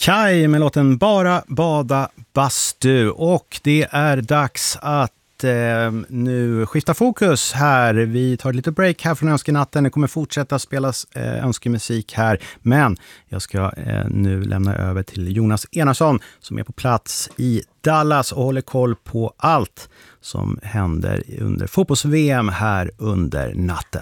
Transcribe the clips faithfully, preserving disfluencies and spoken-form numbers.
Kai med låten Bara bada bastu, och det är dags att eh, nu skifta fokus här. Vi tar ett litet break här från Önskenatten. Det kommer fortsätta spelas eh, önskemusik här, men jag ska eh, nu lämna över till Jonas Enarsson som är på plats i Dallas och håller koll på allt som händer under fotbolls-V M här under natten.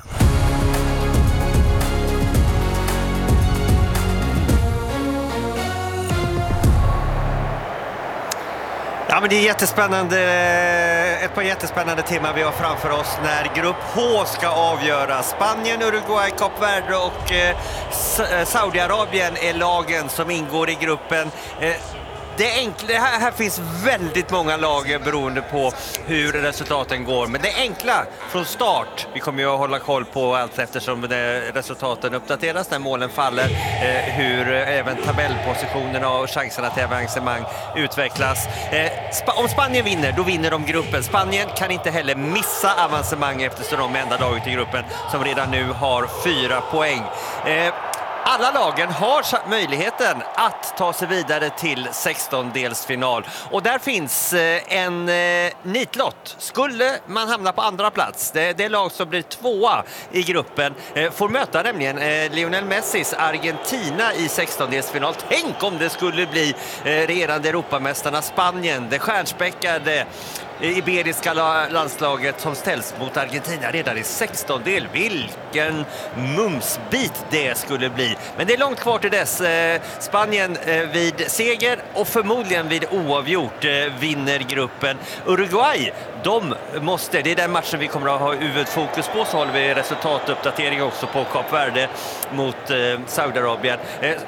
Ja, men det är jättespännande, ett par jättespännande timmar vi har framför oss när grupp H ska avgöras. Spanien, Uruguay, Kap Verde och eh, Saudiarabien är lagen som ingår i gruppen. Eh, Det, enkla, det här, här finns väldigt många lag beroende på hur resultaten går. Men det enkla från start, vi kommer ju att hålla koll på allt eftersom det, resultaten uppdateras när målen faller. Eh, hur även tabellpositionerna och chanserna till avancemang utvecklas. Eh, Sp- om Spanien vinner, då vinner de gruppen. Spanien kan inte heller missa avancemang eftersom de är enda laget i gruppen som redan nu har fyra poäng. Eh, Alla lagen har möjligheten att ta sig vidare till sextondelsfinal. Och där finns en eh, nitlott. Skulle man hamna på andra plats, det, det lag som blir tvåa i gruppen, eh, får möta nämligen eh, Lionel Messis Argentina i sextondelsfinal. Tänk om det skulle bli eh, regerande Europamästarna Spanien, det stjärnspäckade iberiska landslaget som ställs mot Argentina redan i sextondel. Vilken mumsbit det skulle bli. Men det är långt kvar till dess. Spanien vid seger och förmodligen vid oavgjort vinner gruppen. Uruguay, de måste, det är den matchen vi kommer att ha huvudfokus på. Så håller vi resultatuppdatering också på Kap Verde mot Saudiarabien.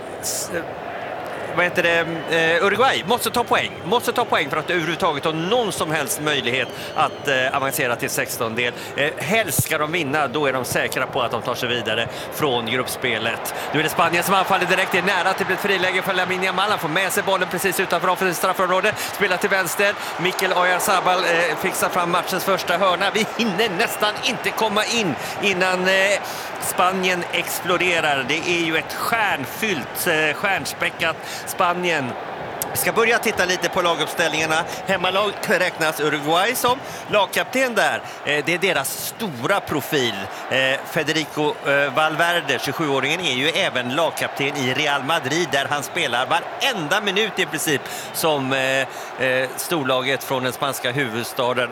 Vad heter det? Uh, Uruguay måste ta poäng. Måste ta poäng för att överhuvudtaget ha någon som helst möjlighet att uh, avancera till sextondel. Uh, helst ska de vinna, då är de säkra på att de tar sig vidare från gruppspelet. Nu är det Spanien som anfaller direkt, det är nära till ett friläge för Lamine Yamal. Han får med sig bollen precis utanför offensivt straffområde. Spelar till vänster. Mikel Oyarzabal uh, fixar fram matchens första hörna. Vi hinner nästan inte komma in innan uh, Spanien exploderar. Det är ju ett stjärnfyllt, uh, stjärnspäckat Spanien. Vi ska börja titta lite på laguppställningarna. Hemmalag räknas Uruguay som lagkapten där. Det är deras stora profil. Federico Valverde, tjugosjuåringen, är ju även lagkapten i Real Madrid där han spelar varenda minut i princip som storlaget från den spanska huvudstaden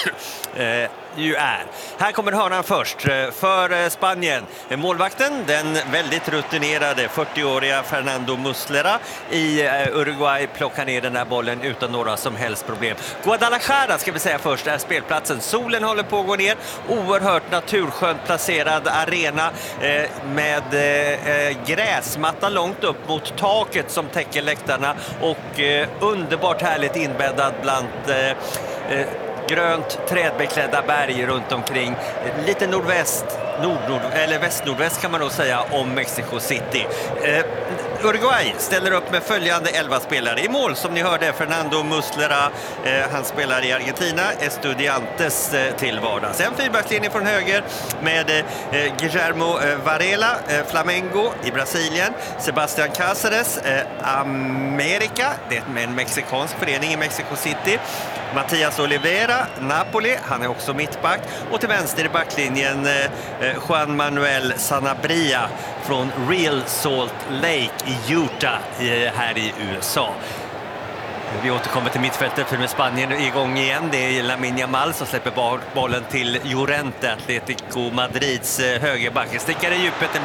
ju är. Här kommer hörnan först för Spanien. Målvakten, den väldigt rutinerade fyrtioåriga Fernando Muslera i Uruguay, plockar ner den här bollen utan några som helst problem. Guadalajara ska vi säga först är spelplatsen. Solen håller på att gå ner. Oerhört naturskönt placerad arena eh, med eh, gräsmatta långt upp mot taket som täcker läktarna och eh, underbart härligt inbäddad bland eh, eh, grönt trädbeklädda berg runt omkring. Lite nordväst, nord, nord, eller väst-nordväst kan man nog säga om Mexico City. Eh, Uruguay ställer upp med följande elva spelare i mål. Som ni hörde, Fernando Muslera, eh, han spelar i Argentina, Estudiantes eh, till vardags. En fyrbackslinje från höger med eh, Guillermo eh, Varela, eh, Flamengo i Brasilien, Sebastián Cáceres, eh, America, det är en mexikansk förening i Mexico City, Matías Olivera, Napoli, han är också mittback, och till vänster i backlinjen eh, Juan Manuel Sanabria från Real Salt Lake i Utah eh, här i U S A. Vi återkommer till mittfältet för med Spanien igång igen. Det är Lamine Yamal som släpper bollen till Llorente, Atletico Madrids högerback. Stickar i djupet,